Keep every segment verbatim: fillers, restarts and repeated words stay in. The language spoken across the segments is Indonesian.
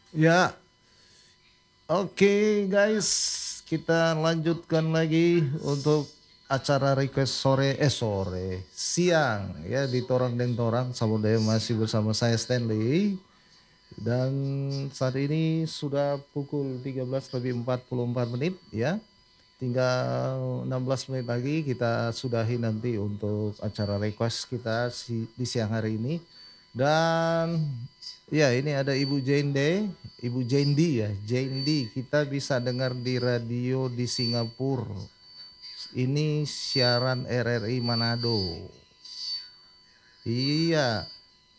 Ya, oke guys, kita lanjutkan lagi untuk acara request sore eh sore siang ya di Torang dan Torang. Sabodaya masih bersama saya Stanley dan saat ini sudah pukul tiga belas lebih empat puluh empat menit ya. Tinggal enam belas menit lagi kita sudahi nanti untuk acara request kita si- di siang hari ini. Dan ya ini ada Ibu Jende, Ibu Jendi ya, Jendi. Kita bisa dengar di radio di Singapura. Ini siaran R R I Manado. Iya,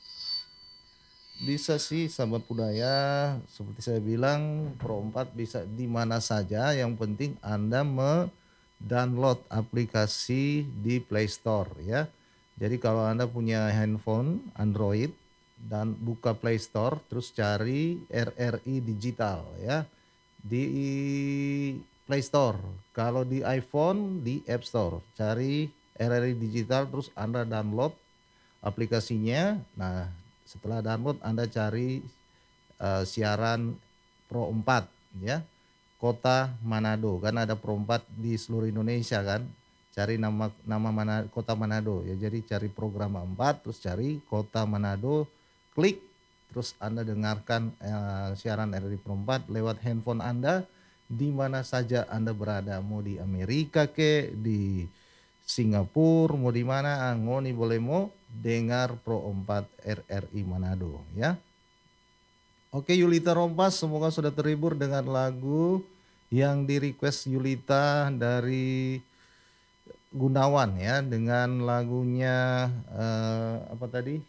bisa sih sahabat budaya. Seperti saya bilang, Pro empat bisa di mana saja. Yang penting Anda me-download aplikasi di Play Store ya. Jadi kalau Anda punya handphone Android dan buka Play Store, terus cari R R I Digital ya di Play Store. Kalau di iPhone di App Store, cari R R I Digital terus Anda download aplikasinya. Nah, setelah download Anda cari eh, siaran Pro empat ya. Kota Manado, kan ada Pro empat di seluruh Indonesia kan. Cari nama nama mana Kota Manado ya. Jadi cari program empat terus cari Kota Manado, klik terus Anda dengarkan eh, siaran R R I Pro empat lewat handphone Anda di mana saja Anda berada, mau di Amerika ke, di Singapura, mau di mana, ngoni boleh mau dengar Pro empat R R I Manado ya. Oke Yulita Rompas, semoga sudah terhibur dengan lagu yang di request Yulita dari Gunawan ya, dengan lagunya eh, apa tadi?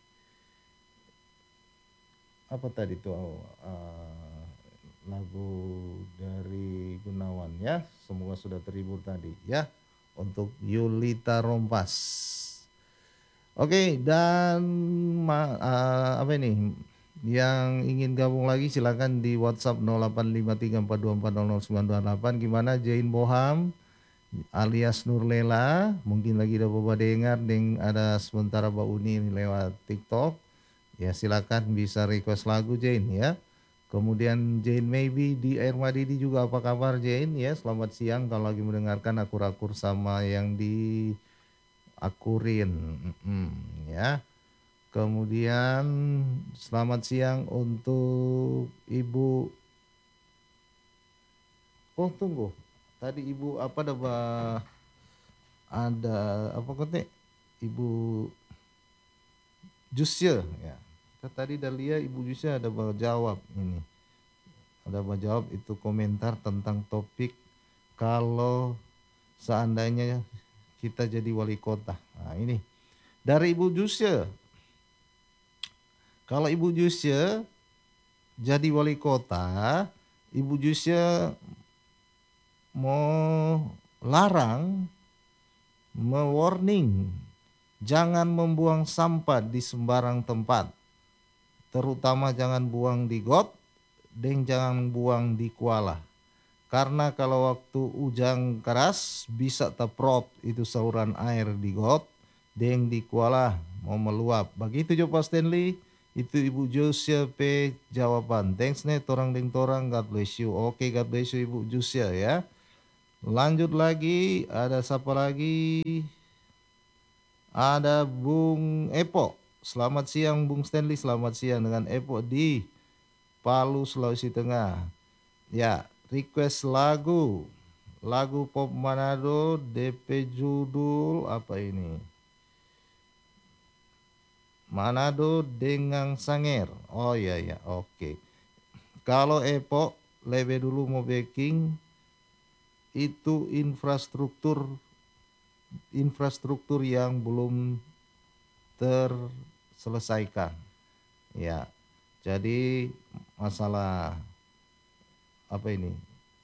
Apa tadi tuh eh, lagu dari Gunawan ya. Semoga sudah terhibur tadi ya untuk Yulita Rompas. Oke, dan ma- eh, apa ini? Yang ingin gabung lagi silakan di WhatsApp nol delapan lima tiga empat dua empat nol nol sembilan dua delapan. Gimana Jane Boham alias Nurlela? Mungkin lagi udah bawa dengar deng ada sementara Mbak Uni lewat TikTok. Ya silakan bisa request lagu Jane ya. Kemudian Jane Maybe di Air Madidi juga apa kabar Jane ya. Selamat siang kalau lagi mendengarkan akur-akur sama yang di akurin. Mm-mm, ya. Kemudian selamat siang untuk Ibu. Oh tunggu, tadi Ibu apa ada ba- ada apa kata Ibu Jusya ya. Kita tadi udah lihat Ibu Jusya ada ba- jawab ini. Ada ba- jawab itu komentar tentang topik kalau seandainya kita jadi wali kota. Nah ini dari Ibu Jusya. Kalau Ibu Jusya jadi wali kota, Ibu Jusya mau larang, mewarning, jangan membuang sampah di sembarang tempat. Terutama jangan buang di got, dan jangan buang di kuala. Karena kalau waktu hujan keras bisa teprot itu saluran air di got, dan di kuala mau meluap. Begitu jo Pak Stanley. Itu Ibu Josia P jawaban. Thanks nih torang deng torang. God bless you. Oke, God bless you Ibu Josia ya. Lanjut lagi, ada siapa lagi? Ada Bung Epo. Selamat siang Bung Stanley, selamat siang dengan Epo di Palu, Sulawesi Tengah. Ya, request lagu. Lagu pop Manado, D P judul apa ini? Manado dengan Sanger. Oh iya ya, oke. Kalau Epo lebih dulu mau backing itu infrastruktur infrastruktur yang belum terselesaikan. Ya, jadi masalah apa ini?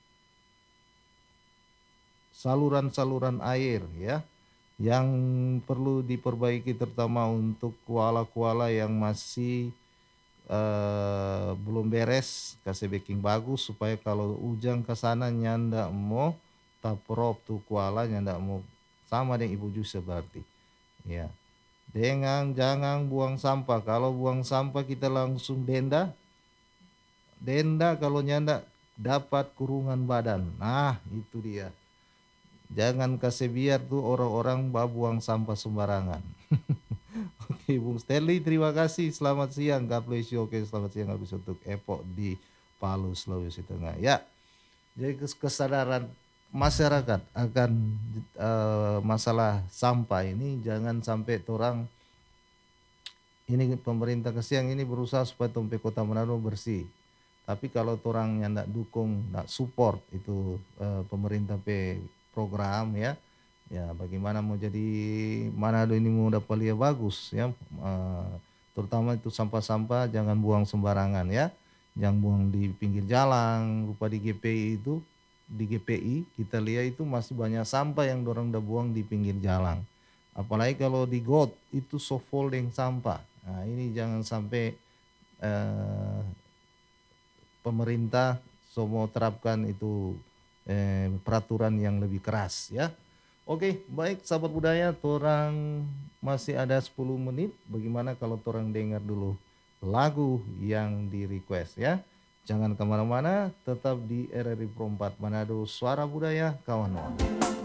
Saluran-saluran air ya yang perlu diperbaiki terutama untuk kuala-kuala yang masih eh, belum beres kasih backing bagus supaya kalau hujan ke sana nyanda mau taprop tuh kuala nyanda mau sama dengan Ibu Jus berarti ya. Dengan jangan buang sampah. Kalau buang sampah kita langsung denda denda kalau nyanda dapat kurungan badan. Nah, itu dia. Jangan kasih biar tuh orang-orang bawa buang sampah sembarangan. Oke, Bung Stanley, terima kasih. Selamat siang. God bless you. Oke, selamat siang habis untuk Epok di Palu, Sulawesi Tengah. Ya, jadi kes- kesadaran masyarakat akan eh, masalah sampah ini jangan sampai orang ini pemerintah kesiang ini berusaha supaya Tompe Kota Manado bersih. Tapi kalau orang yang tidak dukung, tidak support itu eh, pemerintah pe program ya, ya bagaimana mau jadi Manado ini mau dapat lihat bagus ya, eh, terutama itu sampah-sampah jangan buang sembarangan ya, jangan buang di pinggir jalan, rupa di G P I itu, di G P I kita lihat itu masih banyak sampah yang dorong udah buang di pinggir jalan. Apalagi kalau di got itu soft folding sampah. Nah, ini jangan sampai eh, pemerintah semua terapkan itu eh, peraturan yang lebih keras ya. Oke, baik sahabat budaya, torang masih ada sepuluh menit. Bagaimana kalau torang dengar dulu lagu yang di request ya. Jangan kemana-mana, tetap di R R I Pro empat Manado, Suara Budaya Kawan.